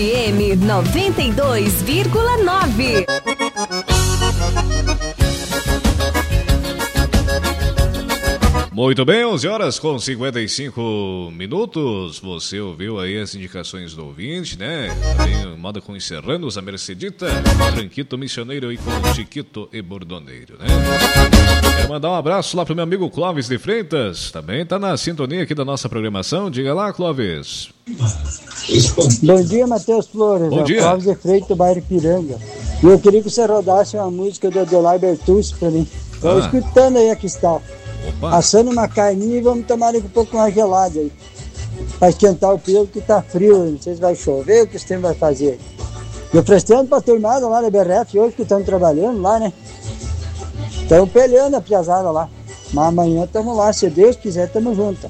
FM 92,9. Muito bem, 11 horas com 55 minutos. Você ouviu aí as indicações do ouvinte, né? Também moda com Encerranos, a Mercedita, Tranquito Missioneiro e com Chiquito e Bordoneiro, né? Quero mandar um abraço lá pro meu amigo Clóvis de Freitas. Também tá na sintonia aqui da nossa programação. Diga lá, Clóvis. Bom dia, Matheus Flores. Bom dia. Clóvis de Freitas, do bairro Piranga. E eu queria que você rodasse uma música do Adelar Bertucci pra mim. Estou escutando aí aqui está. Opa. Assando uma carninha e vamos tomar um pouco mais gelada aí. Pra esquentar o pelo que tá frio. Não sei se vai chover ou o que esse tempo vai fazer. Eu prestando pra turmada lá da BRF hoje que estão trabalhando lá, né? Estão peleando a piazada lá. Mas amanhã estamos lá, se Deus quiser, estamos juntos.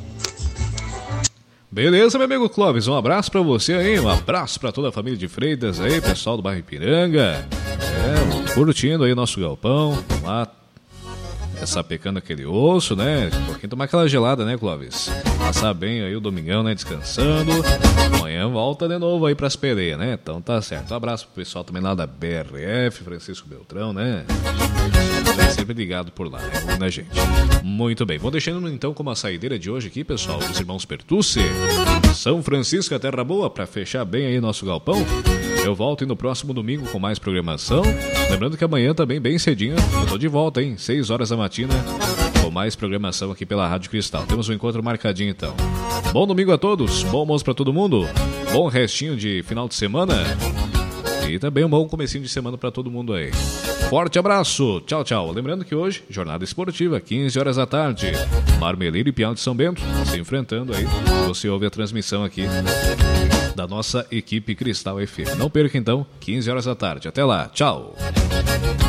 Beleza, meu amigo Clóvis, um abraço pra você aí, um abraço pra toda a família de Freitas aí, pessoal do bairro Ipiranga, curtindo aí nosso galpão, lá, sapecando aquele osso, né, um pouquinho tomar aquela gelada, né, Clóvis, passar bem aí o domingão, né, descansando, amanhã volta de novo aí pras pereias, né, então tá certo, um abraço pro pessoal também lá da BRF, Francisco Beltrão, né, sempre ligado por lá, né, na gente. Muito bem, vou deixando então como a saideira de hoje aqui, pessoal, dos irmãos Pertucci, São Francisco, a Terra Boa, para fechar bem aí nosso galpão. Eu volto no próximo domingo com mais programação. Lembrando que amanhã também, bem cedinho, eu tô de volta, hein, 6 horas da matina, com mais programação aqui pela Rádio Cristal. Temos um encontro marcadinho então. Bom domingo a todos, bom almoço para todo mundo, bom restinho de final de semana e também um bom comecinho de semana para todo mundo aí. Forte abraço, tchau, tchau. Lembrando que hoje, jornada esportiva, 15 horas da tarde, Marmeleiro e Piau de São Bento se enfrentando aí. Você ouve a transmissão aqui da nossa equipe Cristal FM. Não perca então, 15 horas da tarde. Até lá, tchau.